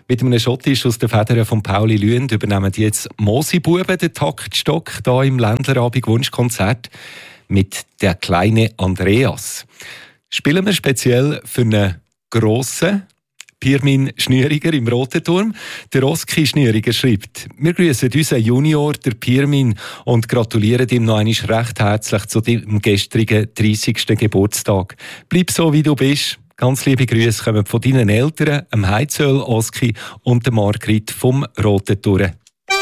Mit einem Schottisch aus den Federn von Pauli Lüend übernehmen jetzt Mosi-Buben den Taktstock hier im Ländlerabend-Wunschkonzert mit «Der kleine Andreas». Spielen wir speziell für einen grossen Pirmin Schnüriger im Roten Turm. Der Oski Schnüriger schreibt: Wir grüßen unseren Junior, der Pirmin, und gratulieren ihm noch einmal recht herzlich zu deinem gestrigen 30. Geburtstag. Bleib so, wie du bist. Ganz liebe Grüße kommen von deinen Eltern, dem Heizöl Oski und der Margrit vom Roten Turm.